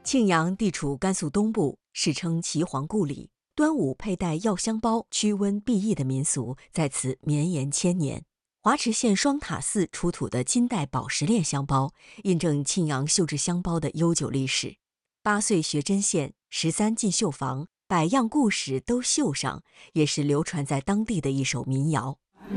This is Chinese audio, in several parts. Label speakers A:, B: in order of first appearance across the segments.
A: 庆阳地处甘肃东部，世称岐黄故里。端午佩戴药香包驱瘟避疫的民俗在此绵延千年。华池县双塔寺出土的金代宝石链香包，印证庆阳绣制香包的悠久历史。8岁学针线，13进绣房，百样故事都绣上，也是流传在当地的一首民谣。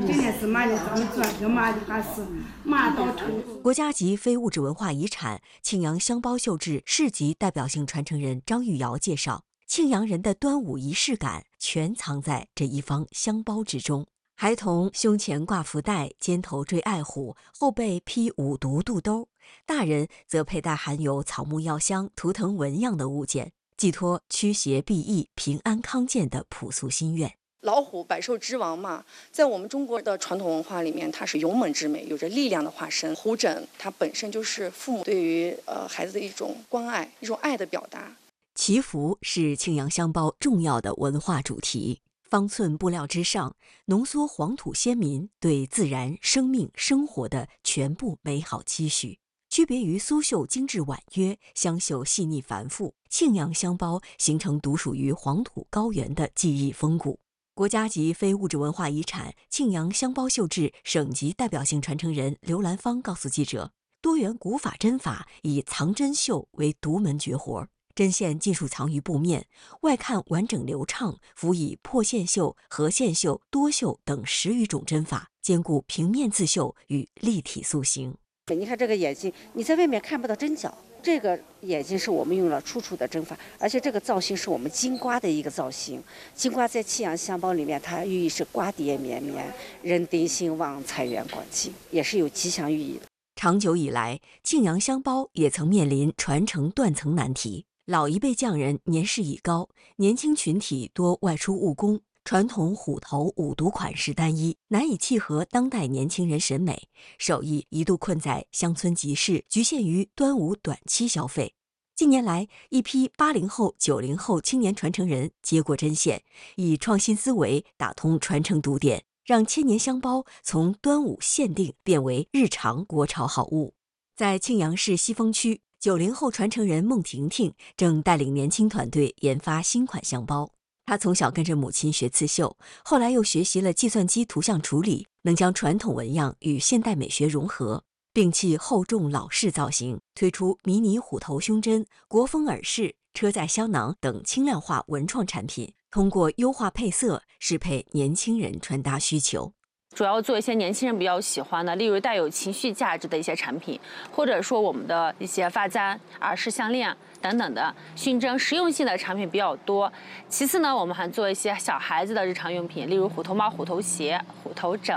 A: 国家级非物质文化遗产庆阳香包绣制市级代表性传承人张玉瑶介绍，庆阳人的端午仪式感全藏在这一方香包之中。孩童胸前挂福袋，肩头坠爱虎，后背披五毒肚兜；大人则佩戴含有草木药香、图腾纹样的物件，寄托驱邪避疫、平安康健的朴素心愿。
B: 老虎百兽之王嘛，在我们中国的传统文化里面，它是勇猛之美，有着力量的化身。虎枕它本身就是父母对于孩子的一种关爱，一种爱的表达。
A: 祈福是庆阳香包重要的文化主题。方寸布料之上，浓缩黄土先民对自然、生命、生活的全部美好期许。区别于苏绣精致婉约，香绣细腻繁复，庆阳香包形成独属于黄土高原的技艺风骨。国家级非物质文化遗产庆阳香包绣制省级代表性传承人刘兰芳告诉记者，多元古法针法以藏针绣为独门绝活，针线尽数藏于布面，外看完整流畅，辅以破线绣、合线绣、多绣等10余种针法，兼顾平面刺绣与立体塑形。
C: 你看这个眼睛，你在外面看不到针脚，这个眼睛是我们用了出处的针法，而且这个造型是我们金瓜的一个造型。金瓜在庆阳香包里面，它寓意是瓜瓞绵绵，人丁兴旺，财源广进，也是有吉祥寓意的。
A: 长久以来，庆阳香包也曾面临传承断层难题。老一辈匠人年事已高，年轻群体多外出务工，传统虎头五毒款式单一，难以契合当代年轻人审美，手艺一度困在乡村集市，局限于端午短期消费。近年来，一批80后、90后青年传承人接过针线，以创新思维打通传承堵点，让千年香包从端午限定变为日常国潮好物。在庆阳市西峰区，90后传承人孟婷婷正带领年轻团队研发新款香包。她从小跟着母亲学刺绣，后来又学习了计算机图像处理，能将传统纹样与现代美学融合，摒弃厚重老式造型，推出迷你虎头胸针、国风耳饰、车载香囊等轻量化文创产品，通过优化配色适配年轻人穿搭需求。
D: 主要做一些年轻人比较喜欢的，例如带有情绪价值的一些产品，或者说我们的一些发簪、耳饰、项链等等的熏蒸实用性的产品比较多。其次呢，我们还做一些小孩子的日常用品，例如虎头帽、虎头鞋、虎头枕。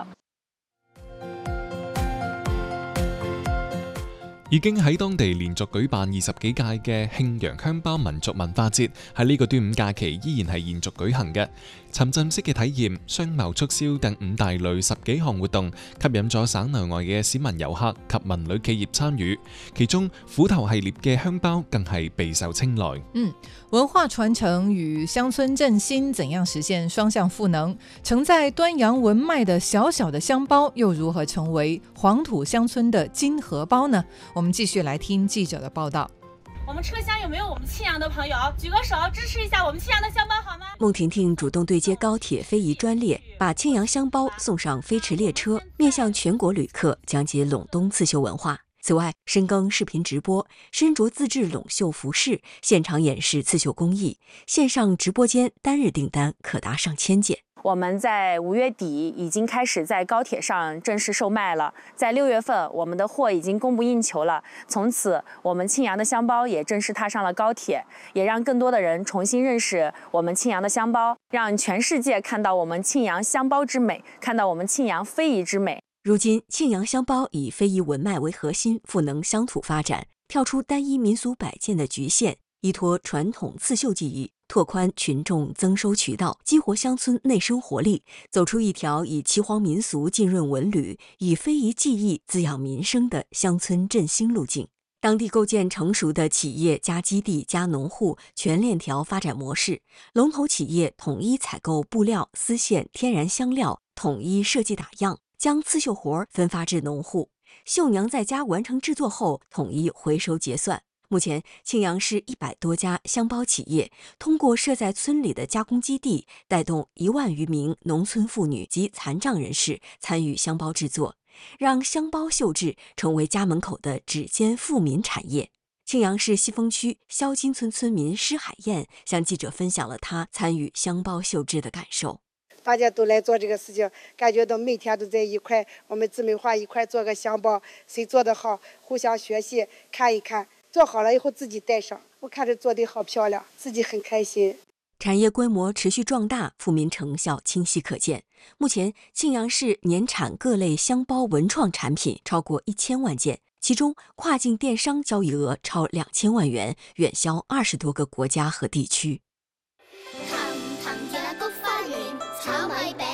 E: 已經喺當地連續舉辦20幾屆嘅慶陽香包民族文化節，喺呢個端午假期依然係延續舉行嘅。沉浸式嘅體驗、商貿促銷等5大類10幾項活動，吸引咗省內外嘅市民遊客及文旅企業參與。其中虎頭系列嘅香包更係備受青睞。
F: 文化傳承與鄉村振興怎樣實現雙向賦能？承載端陽文脈的小小的香包，又如何成為黃土鄉村的金荷包呢？我們繼續來聽記者的報道。
G: 我們車廂有沒有我們慶陽的朋友？舉個手支持一下我們慶陽的香包好嗎？
A: 孟婷婷主動對接高鐵非遺專列，把慶陽香包送上飛馳列車，面向全國旅客講解隴東刺繡文化。此外，深耕視頻直播，身着自製隴繡服飾，現場演示刺繡工藝，線上直播間單日訂單可達上千件。
D: 我們在5月底已經開始在高鐵上正式售賣了，在6月份我們的貨已經供不應求了。從此，我們慶陽的香包也正式踏上了高鐵，也讓更多的人重新認識我們慶陽的香包，讓全世界看到我們慶陽香包之美，看到我們慶陽非遺之美。
A: 如今，慶陽香包以非遺文脈為核心，賦能鄉土發展，跳出單一民俗擺件的局限，依托傳統刺繡技藝，拓寬群眾增收渠道，激活鄉村內生活力，走出一條以岐黃民俗浸潤文旅，以非遺技藝滋養民生的鄉村振興路徑。當地構建成熟的企業加基地加農戶全鏈條發展模式，龍頭企業統一採購布料、絲線、天然香料，統一設計打樣，將刺繡活分發至農戶，繡娘在家完成製作後，統一回收結算。 目前，庆阳市100多家香包企业通过设在村里的加工基地，带动1万余名农村妇女及残障人士参与香包制作，让香包绣制成为家门口的指尖富民产业。庆阳市西峰区肖金村村民施海燕向记者分享了她参与香包绣制的感受。
H: 大家都来做这个事情，感觉到每天都在一块，我们姊妹花一块做个香包，谁做得好，互相学习，看一看，做好了以后自己带上，我看着做得好漂亮，自己很开心。
A: 产业规模持续壮大，富民成效清晰可见。目前，庆阳市年产各类香包文创产品超过1000万件，其中跨境电商交易额超2000万元，远销20多个国家和地区。
I: 氹氹日菊花園，炒米餅